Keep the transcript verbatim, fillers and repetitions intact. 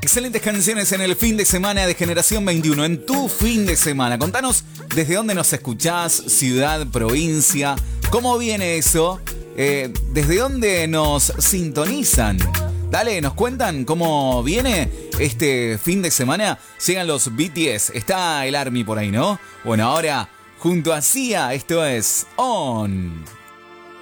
excelentes canciones en el fin de semana de Generación veintiuno, en tu fin de semana. Contanos desde dónde nos escuchás, ciudad, provincia, cómo viene eso, eh, desde dónde nos sintonizan. Dale, nos cuentan cómo viene este fin de semana. Llegan los B T S, está el ARMY por ahí, ¿no? Bueno, ahora junto a Sia, esto es On.